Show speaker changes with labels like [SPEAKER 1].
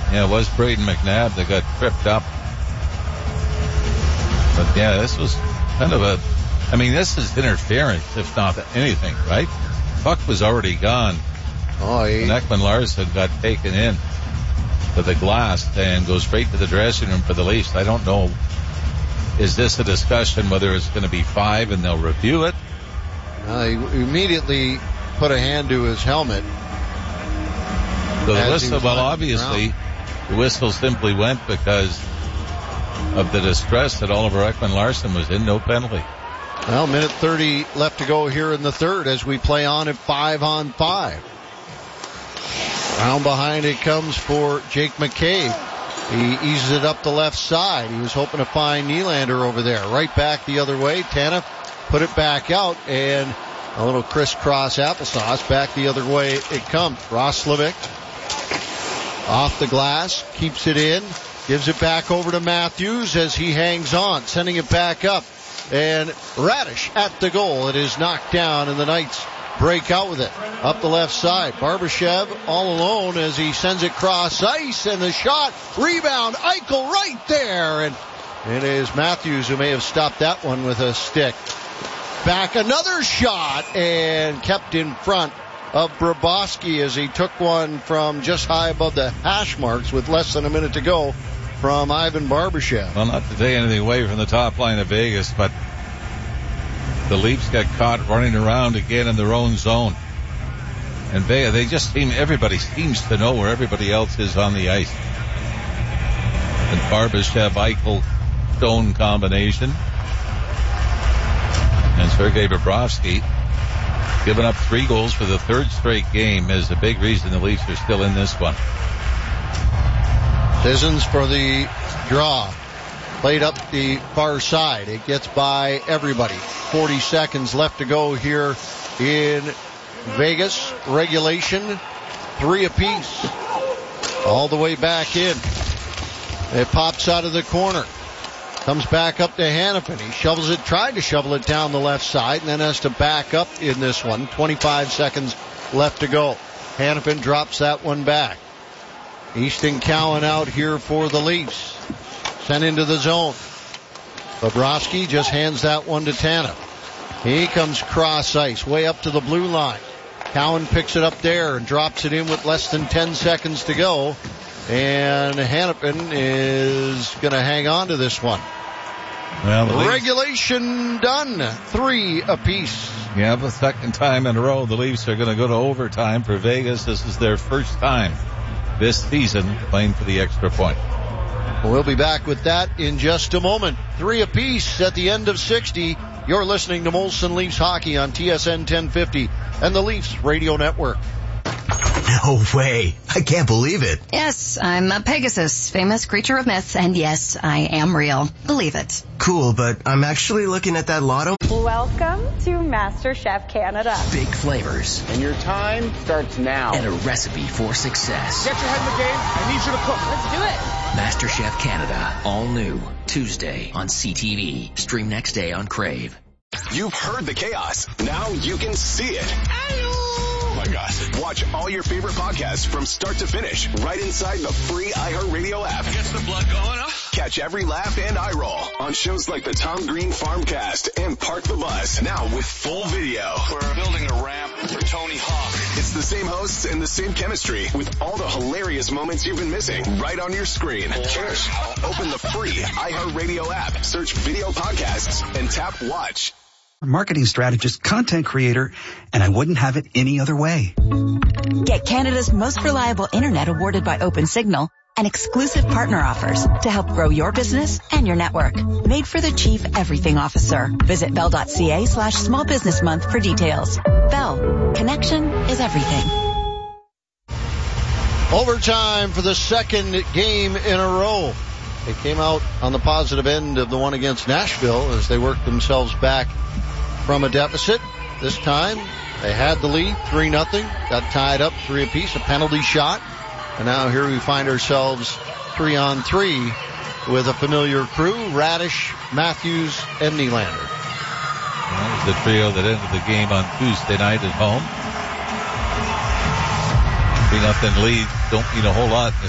[SPEAKER 1] Yeah, it was Braden McNabb that got tripped up. But yeah, this was kind of this is interference, if not anything, right? Puck was already gone. And Ekman Larsson got taken in to the glass and goes straight to the dressing room for the Leafs. I don't know. Is this a discussion whether it's going to be 5 and they'll review it?
[SPEAKER 2] He immediately put a hand to his helmet.
[SPEAKER 1] So the whistle, well, obviously, the whistle simply went because of the distress that Oliver Ekman Larsson was in. No penalty.
[SPEAKER 2] Well, minute 30 left to go here in the third as we play on at 5-on-5. Round behind it comes for Jake McCabe. He eases it up the left side. He was hoping to find Nylander over there. Right back the other way. Tanev put it back out, and a little crisscross applesauce. Back the other way it comes. Roslovic off the glass, keeps it in, gives it back over to Matthews as he hangs on, sending it back up. And Radish at the goal. It is knocked down, and the Knights break out with it. Up the left side. Barbashev all alone as he sends it cross ice, and the shot, rebound, Eichel right there. And it is Matthews who may have stopped that one with a stick. Back another shot, and kept in front of Bobrovsky as he took one from just high above the hash marks with less than a minute to go from Ivan Barbashev.
[SPEAKER 1] Well, not to take anything away from the top line of Vegas, but the Leafs got caught running around again in their own zone. And everybody seems to know where everybody else is on the ice. And Barbashev, Eichel, Stone combination. And Sergei Bobrovsky giving up 3 goals for the third straight game is a big reason the Leafs are still in this one.
[SPEAKER 2] Sissons for the draw. Played up the far side. It gets by everybody. 40 seconds left to go here in Vegas. Regulation, 3 apiece. All the way back in. It pops out of the corner. Comes back up to Hanifin. He tried to shovel it down the left side, and then has to back up in this one. 25 seconds left to go. Hanifin drops that one back. Easton Cowan out here for the Leafs. Sent into the zone. Bobrovsky just hands that one to Tanev. He comes cross ice, way up to the blue line. Cowan picks it up there and drops it in with less than 10 seconds to go. And Hanifin is going to hang on to this one. Well, regulation done. 3 apiece.
[SPEAKER 1] Yeah, the second time in a row the Leafs are going to go to overtime for Vegas. This is their first time this season playing for the extra point.
[SPEAKER 2] We'll be back with that in just a moment. 3 apiece at the end of 60. You're listening to Molson Leafs Hockey on TSN 1050 and the Leafs Radio Network.
[SPEAKER 3] No way. I can't believe it.
[SPEAKER 4] Yes, I'm a Pegasus, famous creature of myth, and yes, I am real. Believe it.
[SPEAKER 3] Cool, but I'm actually looking at that lotto.
[SPEAKER 5] Welcome to MasterChef Canada.
[SPEAKER 6] Big flavors.
[SPEAKER 7] And your time starts now.
[SPEAKER 6] And a recipe for success.
[SPEAKER 7] Get your head in the game. I need you to cook.
[SPEAKER 6] Let's do it. MasterChef Canada. All new. Tuesday on CTV. Stream next day on Crave.
[SPEAKER 8] You've heard the chaos. Now you can see it. Oh my gosh. Watch all your favorite podcasts from start to finish right inside the free iHeartRadio app.
[SPEAKER 9] Gets the blood going, huh?
[SPEAKER 8] Catch every laugh and eye roll on shows like the Tom Green Farmcast and Park the Bus. Now with full video.
[SPEAKER 9] We're building a ramp for Tony Hawk.
[SPEAKER 8] It's the same hosts and the same chemistry with all the hilarious moments you've been missing right on your screen. Cheers. Open the free iHeartRadio app, search video podcasts, and tap watch.
[SPEAKER 10] Marketing strategist, content creator, and I wouldn't have it any other way.
[SPEAKER 11] Get Canada's most reliable internet awarded by OpenSignal and exclusive partner offers to help grow your business and your network. Made for the Chief Everything Officer. Visit bell.ca/small business month for details. Bell. Connection is everything.
[SPEAKER 2] Overtime for the second game in a row. They came out on the positive end of the one against Nashville as they worked themselves back from a deficit. This time they had the lead 3-0, got tied up 3 apiece, a penalty shot, and now here we find ourselves 3-on-3 with a familiar crew, Radish, Matthews, and Nylander.
[SPEAKER 1] That was the trio that ended the game on Tuesday night at home. 3-0 lead don't mean a whole lot